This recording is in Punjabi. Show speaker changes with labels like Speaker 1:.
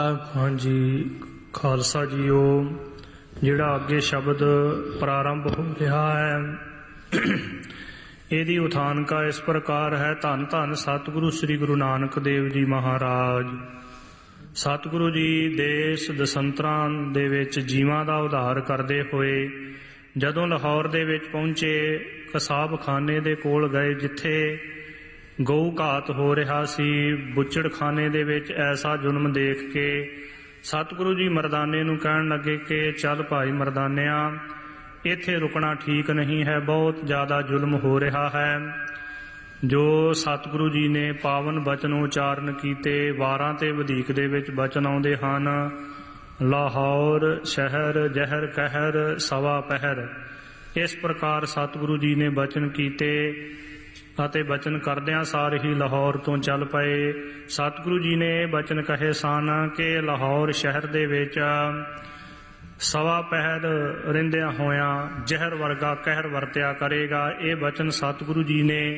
Speaker 1: ਹਾਂਜੀ ਖਾਲਸਾ ਜੀਓ, ਜਿਹੜਾ ਅੱਗੇ ਸ਼ਬਦ ਪ੍ਰਾਰੰਭ ਹੋ ਰਿਹਾ ਹੈ ਇਹਦੀ ਉਥਾਨਕਾ ਇਸ ਪ੍ਰਕਾਰ ਹੈ। ਧੰਨ ਧੰਨ ਸਤਿਗੁਰੂ ਸ੍ਰੀ ਗੁਰੂ ਨਾਨਕ ਦੇਵ ਜੀ ਮਹਾਰਾਜ। ਸਤਿਗੁਰੂ ਜੀ ਦੇਸ਼ ਦਸੰਤਰਾਂ ਦੇ ਵਿੱਚ ਜੀਵਾਂ ਦਾ ਉਧਾਰ ਕਰਦੇ ਹੋਏ ਜਦੋਂ ਲਾਹੌਰ ਦੇ ਵਿੱਚ ਪਹੁੰਚੇ, ਕਸਾਬਖਾਨੇ ਦੇ ਕੋਲ ਗਏ ਜਿੱਥੇ ਗਊ ਘਾਤ ਹੋ ਰਿਹਾ ਸੀ। ਬੁੱਚੜਖਾਨੇ ਦੇ ਵਿੱਚ ਐਸਾ ਜ਼ੁਲਮ ਦੇਖ ਕੇ ਸਤਿਗੁਰੂ ਜੀ ਮਰਦਾਨੇ ਨੂੰ ਕਹਿਣ ਲੱਗੇ ਕਿ ਚੱਲ ਭਾਈ ਮਰਦਾਨਿਆ, ਇੱਥੇ ਰੁਕਣਾ ਠੀਕ ਨਹੀਂ ਹੈ, ਬਹੁਤ ਜ਼ਿਆਦਾ ਜ਼ੁਲਮ ਹੋ ਰਿਹਾ ਹੈ। ਜੋ ਸਤਿਗੁਰੂ ਜੀ ਨੇ ਪਾਵਨ ਬਚਨ ਉਚਾਰਨ ਕੀਤੇ, ਵਾਰਾਂ ਤੇ ਵਧੀਕ ਦੇ ਵਿੱਚ ਬਚਨ ਆਉਂਦੇ ਹਨ। ਲਾਹੌਰ ਸ਼ਹਿਰ ਜ਼ਹਿਰ ਕਹਿਰ ਸਵਾ ਪਹਿਰ, ਇਸ ਪ੍ਰਕਾਰ ਸਤਿਗੁਰੂ ਜੀ ਨੇ ਬਚਨ ਕੀਤੇ ਅਤੇ ਬਚਨ ਕਰਦਿਆਂ ਸਾਰ ਹੀ ਲਾਹੌਰ ਤੋਂ ਚੱਲ ਪਏ। ਸਤਿਗੁਰੂ ਜੀ ਨੇ ਬਚਨ ਕਹੇ ਸਨ ਕਿ ਲਾਹੌਰ ਸ਼ਹਿਰ ਦੇ ਵਿੱਚ ਸਵਾ ਪਹਿਰ ਰਹਿੰਦਿਆਂ ਹੋਇਆਂ ਜ਼ਹਿਰ ਵਰਗਾ ਕਹਿਰ ਵਰਤਿਆ ਕਰੇਗਾ। ਇਹ ਬਚਨ ਸਤਿਗੁਰੂ ਜੀ ਨੇ